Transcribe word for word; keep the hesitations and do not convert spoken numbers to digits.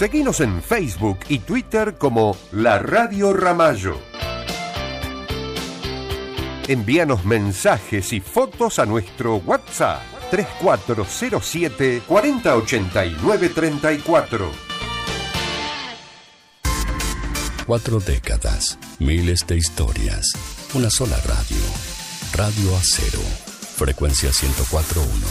Seguinos en Facebook y Twitter como La Radio Ramallo. Envíanos mensajes y fotos a nuestro WhatsApp tres cuatro cero siete, cuatro cero ocho nueve, tres cuatro. Cuatro décadas, miles de historias, una sola radio. Radio Acero, frecuencia ciento cuatro punto uno.